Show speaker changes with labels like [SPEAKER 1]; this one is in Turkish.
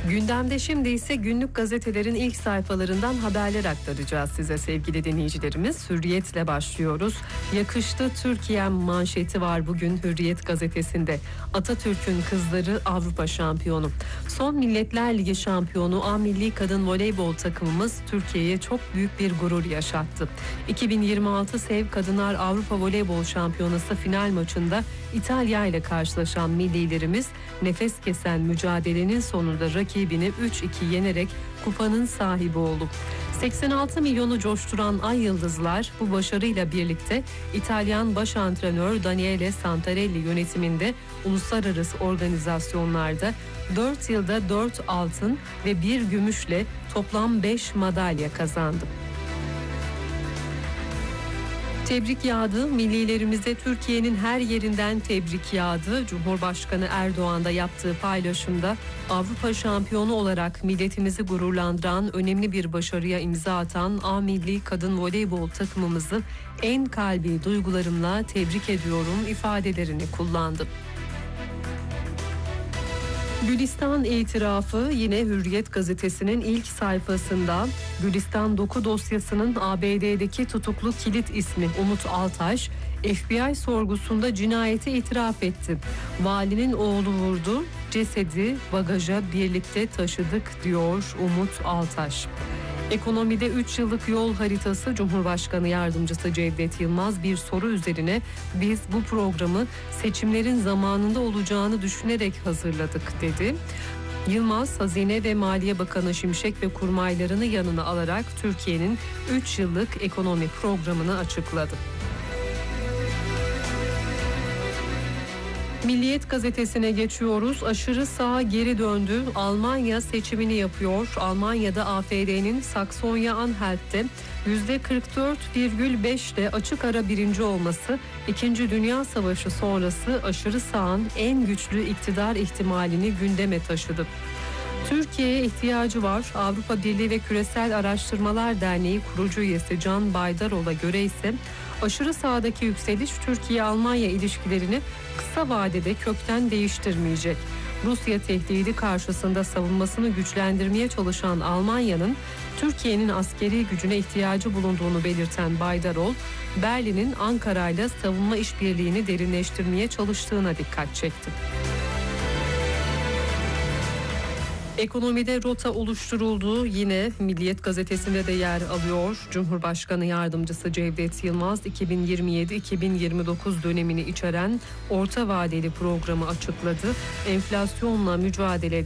[SPEAKER 1] Gündemde şimdi ise günlük gazetelerin ilk sayfalarından haberler aktaracağız size sevgili dinleyicilerimiz. Hürriyet'le başlıyoruz. Yakıştı Türkiye'm manşeti var bugün Hürriyet gazetesinde. Atatürk'ün kızları Avrupa şampiyonu. Son Milletler Ligi şampiyonu A Milli Kadın Voleybol takımımız Türkiye'ye çok büyük bir gurur yaşattı. 2026 Sev Kadınlar Avrupa Voleybol Şampiyonası final maçında İtalya ile karşılaşan millilerimiz nefes kesen mücadelenin sonunda rakibini 3-2 yenerek kupanın sahibi oldu. 86 milyonu coşturan Ay Yıldızlar bu başarıyla birlikte İtalyan baş antrenör Daniele Santarelli yönetiminde uluslararası organizasyonlarda 4 yılda 4 altın ve 1 gümüşle toplam 5 madalya kazandı. Tebrik yağdı. Millilerimize Türkiye'nin her yerinden tebrik yağdı. Cumhurbaşkanı Erdoğan da yaptığı paylaşımda Avrupa şampiyonu olarak milletimizi gururlandıran önemli bir başarıya imza atan A Milli Kadın Voleybol takımımızı en kalbi duygularımla tebrik ediyorum ifadelerini kullandı. Gülistan itirafı yine Hürriyet gazetesinin ilk sayfasında. Gülistan doku dosyasının ABD'deki tutuklu kilit ismi Umut Altaş, FBI sorgusunda cinayeti itiraf etti. Valinin oğlu vurdu, cesedi bagaja birlikte taşıdık diyor Umut Altaş. Ekonomide 3 yıllık yol haritası Cumhurbaşkanı Yardımcısı Cevdet Yılmaz bir soru üzerine biz bu programı seçimlerin zamanında olacağını düşünerek hazırladık dedi. Yılmaz, Hazine ve Maliye Bakanı Şimşek ve kurmaylarını yanına alarak Türkiye'nin 3 yıllık ekonomi programını açıkladı. Milliyet gazetesine geçiyoruz. Aşırı sağ geri döndü. Almanya seçimini yapıyor. Almanya'da AfD'nin Saksonya-Anhalt'te %44,5 ile açık ara birinci olması 2. Dünya Savaşı sonrası aşırı sağın en güçlü iktidar ihtimalini gündeme taşıdı. Türkiye'ye ihtiyacı var. Avrupa Birliği ve Küresel Araştırmalar Derneği kurucu üyesi Can Baydarol'a göre ise aşırı sağdaki yükseliş Türkiye-Almanya ilişkilerini kısa vadede kökten değiştirmeyecek. Rusya tehdidi karşısında savunmasını güçlendirmeye çalışan Almanya'nın Türkiye'nin askeri gücüne ihtiyacı bulunduğunu belirten Baydarol, Berlin'in Ankara'yla savunma işbirliğini derinleştirmeye çalıştığına dikkat çekti. Ekonomide rota oluşturulduğu yine Milliyet gazetesinde de yer alıyor. Cumhurbaşkanı Yardımcısı Cevdet Yılmaz 2027-2029 dönemini içeren orta vadeli programı açıkladı. Enflasyonla mücadele